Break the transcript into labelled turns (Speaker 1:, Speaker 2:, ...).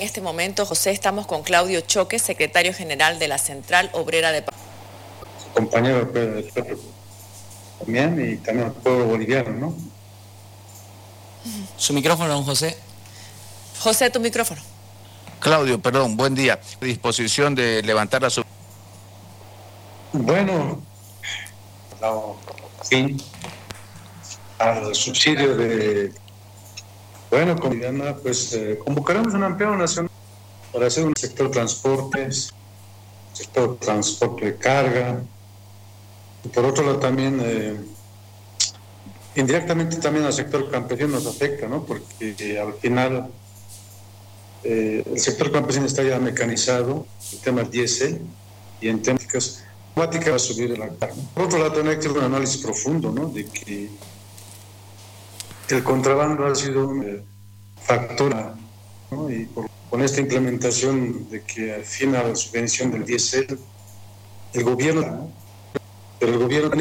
Speaker 1: este momento, José, estamos con Claudio Choque, secretario general de la Central Obrera de Paz.
Speaker 2: Compañero también, y también al pueblo boliviano, ¿no?
Speaker 3: Su micrófono, don José.
Speaker 1: José, tu micrófono.
Speaker 4: Claudio, perdón, buen día. Disposición de levantar la
Speaker 2: Bueno, fin al subsidio de, bueno, comunidad, pues convocaremos un ampliado nacional para hacer un sector transportes, sector transporte de carga, y por otro lado también, indirectamente también al sector campesino nos afecta, ¿no? Porque al final el sector campesino está ya mecanizado, el tema del diésel, y en técnicas automáticas va a subir la carga. Por otro lado, también hay que hacer un análisis profundo, ¿no? De que el contrabando ha sido un factor, ¿no? Y con esta implementación de que al final la subvención del diésel, el gobierno, pero el gobierno